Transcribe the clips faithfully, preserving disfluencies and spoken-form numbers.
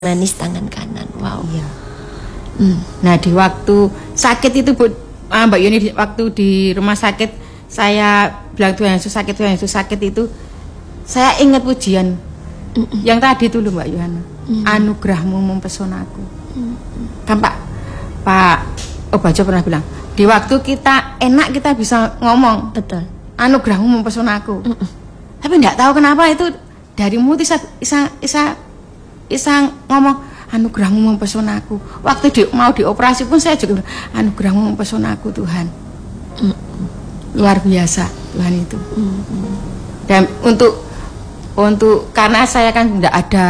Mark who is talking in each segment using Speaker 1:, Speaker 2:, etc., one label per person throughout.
Speaker 1: manis tangan kanan. Wow.
Speaker 2: Iya. Hmm. Nah di waktu sakit itu Bu, ah, Mbak Yuni, di, waktu di rumah sakit saya bilang Tuhan Yesus sakit, Tuhan Yesus sakit itu saya ingat pujian Mm-mm. yang tadi itu loh Mbak Yohana. Mm-mm. Anugerahmu mempesonaku. Mm-mm. Kan Pak Pak Obajo pernah bilang di waktu kita enak kita bisa ngomong.
Speaker 1: Betul.
Speaker 2: Anugerahmu mempesonaku. Mm-mm. Tapi enggak tahu kenapa itu dari mulut Isa Isa Isa Isa ngomong anugerahmu mempesonaku. Waktu di, mau dioperasi pun saya juga anugerahmu mempesonaku Tuhan. Mm-hmm. Luar biasa Tuhan itu. Mm-hmm. Dan untuk untuk karena saya kan tidak ada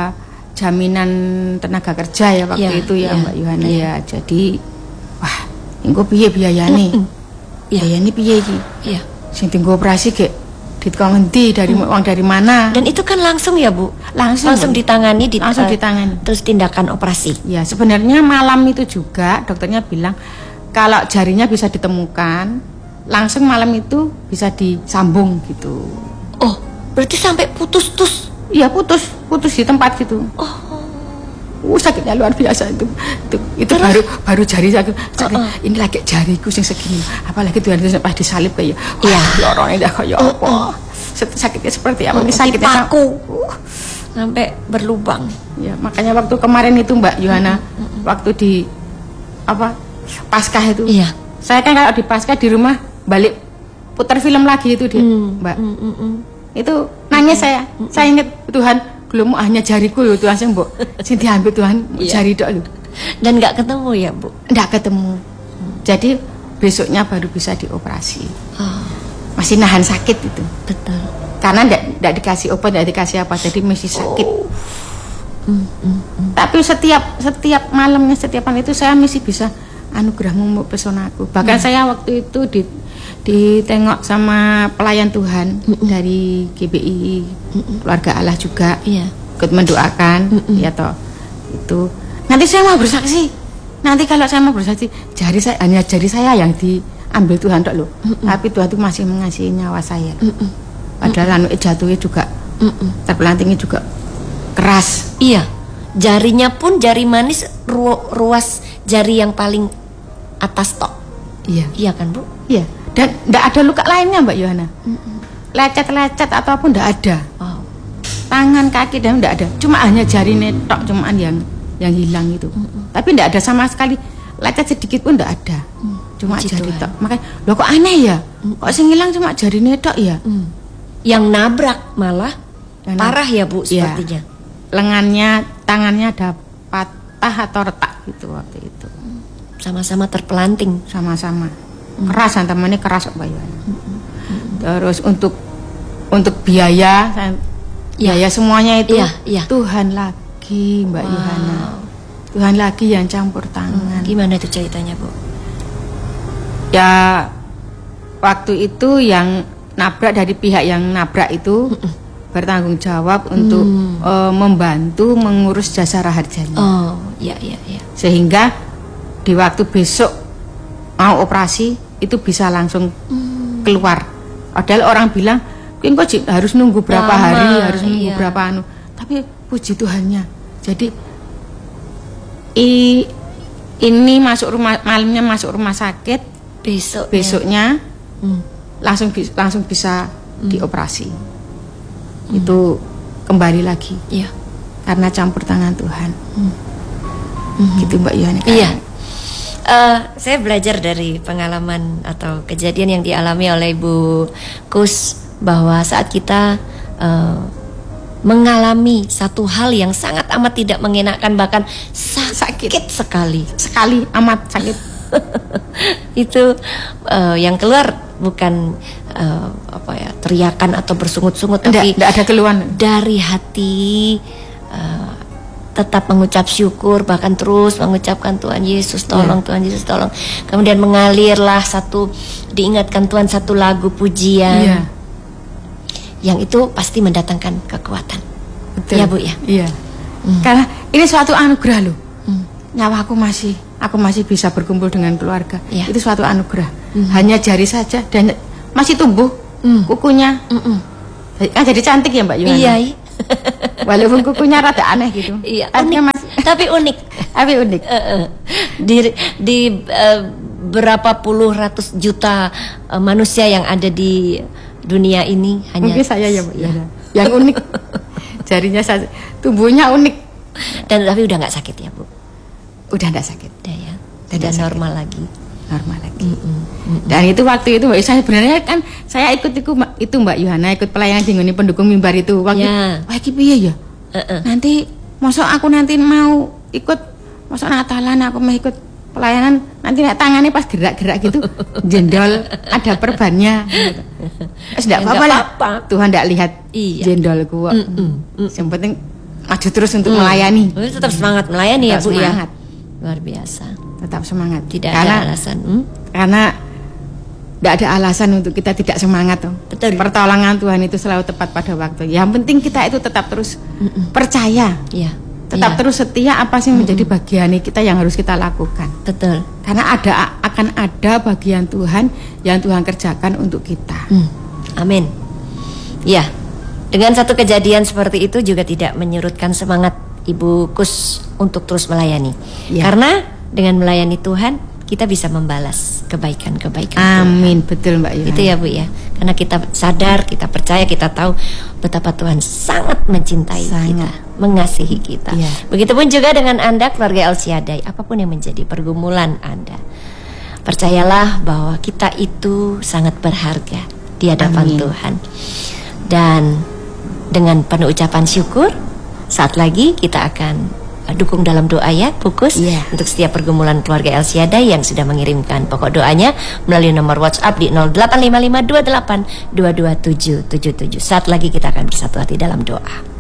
Speaker 2: jaminan tenaga kerja ya waktu yeah, itu ya yeah, Mbak Yohana yeah. ya. Jadi wah, engko piye biayane? Mm-hmm. Yeah. Biayane piye iki? Iya. Yeah. Sing tinggo operasi ge ditangani dari hmm. uang dari mana?
Speaker 1: Dan itu kan langsung ya Bu, langsung, langsung ditangani, di,
Speaker 2: langsung
Speaker 1: uh,
Speaker 2: ditangani.
Speaker 1: Terus tindakan operasi.
Speaker 2: Ya sebenarnya malam itu juga dokternya bilang kalau jarinya bisa ditemukan, langsung malam itu bisa disambung gitu.
Speaker 1: Oh, berarti sampai putus-tus?
Speaker 2: Iya putus, putus di tempat gitu.
Speaker 1: Oh,
Speaker 2: uh, sakitnya luar biasa itu. Itu, itu baru baru jari sakit. sakit. Uh, uh. Ini lagi jariku sing segini. Apalagi Tuhan itu pas disalib kayak. Iya. Lorongnya dah kayak apa? Uh, uh. Sakitnya seperti apa? Ini sakitnya
Speaker 1: paku. Uh. Sampai berlubang.
Speaker 2: Ya, makanya waktu kemarin itu Mbak Yohana, uh, uh, uh. waktu di apa? Paskah itu. Iya. Saya kan kalau di Paskah di rumah balik putar film lagi itu dia, hmm, Mbak. Hmm, hmm, hmm. Itu nangis hmm, saya. Hmm, saya ingat Tuhan belum hanya jariku ya Tuhan sing mbok sing diambil Tuhan iya. Jari tok lho.
Speaker 1: Dan enggak ketemu ya, Bu?
Speaker 2: Enggak ketemu. Hmm. Jadi besoknya baru bisa dioperasi. Oh. Masih nahan sakit itu.
Speaker 1: Betul. Karena
Speaker 2: enggak enggak dikasih obat, enggak dikasih apa, jadi masih sakit. Oh. Hmm, hmm, hmm. Tapi setiap setiap malamnya, setiap malam itu saya masih bisa anugerahmu mempesonaku. Bahkan hmm. saya waktu itu di ditengok sama pelayan Tuhan mm-mm. dari G B I mm-mm. Keluarga Allah juga, iya. ikut mendoakan, mm-mm. ya toh itu. Nanti saya mau bersaksi. Nanti kalau saya mau bersaksi, jari saya hanya jari saya yang diambil Tuhan tok loh. Mm-mm. Tapi Tuhan itu masih mengasihi nyawa saya. Mm-mm. Padahal anu jatuhnya juga, mm-mm. terpelantingnya juga keras.
Speaker 1: Iya. Jarinya pun jari manis ru- ruas jari yang paling atas tok.
Speaker 2: Iya.
Speaker 1: Iya kan Bu?
Speaker 2: Iya. Dan tidak ada luka lainnya Mbak Yohana. Mm-mm. Lecet-lecet ataupun tidak ada. Wow. Tangan, kaki dan tidak ada. Cuma hanya jari netok cuman yang yang hilang itu. Mm-mm. Tapi tidak ada sama sekali lecet sedikit pun tidak ada. Mm. Cuma Puji jari tok. Makanya loh kok aneh ya? Mm. Kok sing hilang cuma jari netok ya? Mm.
Speaker 1: Yang nabrak malah yang parah ya Bu sepertinya. Ya. Lengannya, tangannya ada patah atau retak gitu waktu itu. Sama-sama terpelanting,
Speaker 2: sama-sama. Keras antamanya keras Mbak Yohana. Mm-hmm. Terus untuk untuk biaya biaya ya. Semuanya itu ya, ya. Tuhan lagi Mbak wow. Yohana. Tuhan lagi yang campur tangan.
Speaker 1: Hmm. Gimana itu ceritanya Bu?
Speaker 2: Ya waktu itu yang nabrak dari pihak yang nabrak itu mm-mm. bertanggung jawab untuk mm. uh, membantu mengurus jasa raharjanya.
Speaker 1: Oh, ya ya ya.
Speaker 2: Sehingga di waktu besok mau operasi itu bisa langsung hmm. keluar. Padahal orang bilang, mungkin kok harus nunggu berapa Lama, hari, harus nunggu iya. berapa anu. Tapi puji Tuhannya. Jadi i, ini masuk rumah malamnya masuk rumah sakit,
Speaker 1: besok
Speaker 2: besoknya hmm. langsung langsung bisa hmm. dioperasi. Hmm. Itu kembali lagi.
Speaker 1: Iya.
Speaker 2: Karena campur tangan Tuhan. Hmm. Hmm. Gitu Mbak Yohana.
Speaker 1: Iya. Uh, saya belajar dari pengalaman atau kejadian yang dialami oleh Ibu Kus bahwa saat kita uh, mengalami satu hal yang sangat amat tidak mengenakan bahkan sakit, sakit sekali
Speaker 2: sekali amat sakit
Speaker 1: itu uh, yang keluar bukan uh, apa ya teriakan atau bersungut-sungut tapi
Speaker 2: tidak ada keluhan
Speaker 1: dari hati. Uh, tetap mengucap syukur bahkan terus mengucapkan Tuhan Yesus tolong yeah. Tuhan Yesus tolong, kemudian mengalirlah satu diingatkan Tuhan satu lagu pujian yeah. yang itu pasti mendatangkan kekuatan. Betul. Ya Bu ya.
Speaker 2: Iya. Hmm. Karena ini suatu anugerah loh. Hmm. Nyawa aku masih aku masih bisa berkumpul dengan keluarga. Yeah. Itu suatu anugerah. Hmm. Hanya jari saja dan masih tumbuh hmm. kukunya. Hmm. Kan jadi cantik ya Mbak Yohana.
Speaker 1: Iya.
Speaker 2: Walaupun kukunya rada aneh gitu.
Speaker 1: Iya,
Speaker 2: tapi
Speaker 1: unik.
Speaker 2: masih
Speaker 1: Tapi unik.
Speaker 2: tapi unik.
Speaker 1: Uh, uh. Di di uh, berapa puluh ratus juta uh, manusia yang ada di dunia ini hanya
Speaker 2: Mungkin saya ya, Bu.
Speaker 1: Ya.
Speaker 2: Yang unik. Jarinya saya, tubuhnya unik.
Speaker 1: Dan tapi udah nggak sakit ya, Bu?
Speaker 2: Udah enggak sakit.
Speaker 1: Udah ya.
Speaker 2: Tidak
Speaker 1: Udah
Speaker 2: sakit.
Speaker 1: normal lagi.
Speaker 2: Normal lagi.
Speaker 1: Mm-mm, mm-mm.
Speaker 2: Dan itu waktu itu Mbak, saya sebenarnya kan saya ikut itu Mbak, itu Mbak Yohana ikut pelayanan di ngene pendukung mimbar itu. Waktu
Speaker 1: Ya.
Speaker 2: wah iki piye ya?
Speaker 1: Uh-uh.
Speaker 2: Nanti masuk aku nanti mau ikut masuk Natalan aku mau ikut pelayanan nanti nek tangannya pas gerak-gerak gitu jendol ada perbannya gitu. Wis enggak
Speaker 1: Ya,
Speaker 2: apa-apa
Speaker 1: nggak
Speaker 2: lah.
Speaker 1: apa-apa.
Speaker 2: Tuhan enggak lihat
Speaker 1: Iya.
Speaker 2: jendolku kok.
Speaker 1: Mm-mm, mm.
Speaker 2: Yang penting maju terus untuk melayani.
Speaker 1: Oh, tetap semangat melayani ya,
Speaker 2: Tetap
Speaker 1: Bu
Speaker 2: semangat.
Speaker 1: ya. Luar biasa.
Speaker 2: Tetap semangat.
Speaker 1: Tidak
Speaker 2: karena,
Speaker 1: ada alasan. Hmm?
Speaker 2: Karena tidak ada alasan untuk kita tidak semangat tuh.
Speaker 1: Betul.
Speaker 2: Pertolongan Tuhan itu selalu tepat pada waktu. Yang penting kita itu tetap terus
Speaker 1: Mm-mm.
Speaker 2: percaya,
Speaker 1: Iya.
Speaker 2: tetap
Speaker 1: Iya.
Speaker 2: terus setia apa sih yang menjadi bagian kita yang harus kita lakukan.
Speaker 1: Betul.
Speaker 2: Karena ada akan ada bagian Tuhan yang Tuhan kerjakan untuk kita.
Speaker 1: Hmm. Amin. Ya. Dengan satu kejadian seperti itu juga tidak menyurutkan semangat Ibu Kus untuk terus melayani.
Speaker 2: Ya.
Speaker 1: Karena dengan melayani Tuhan kita bisa membalas kebaikan-kebaikan Tuhan.
Speaker 2: Amin, betul Mbak Yohana.
Speaker 1: Itu ya Bu ya. Karena kita sadar, kita percaya, kita tahu betapa Tuhan sangat mencintai
Speaker 2: Sangat.
Speaker 1: kita, mengasihi kita.
Speaker 2: Iya.
Speaker 1: Begitupun juga dengan Anda keluarga El Shaddai, apapun yang menjadi pergumulan Anda. Percayalah bahwa kita itu sangat berharga di hadapan
Speaker 2: Amin.
Speaker 1: Tuhan. Dan dengan penuh ucapan syukur, saat lagi kita akan dukung dalam doa ya, Bukus,
Speaker 2: Iya.
Speaker 1: untuk setiap pergumulan keluarga El Shaddai yang sudah mengirimkan pokok doanya melalui nomor WhatsApp di nol delapan lima lima dua delapan dua dua tujuh tujuh tujuh. Saat lagi kita akan bersatu hati dalam doa.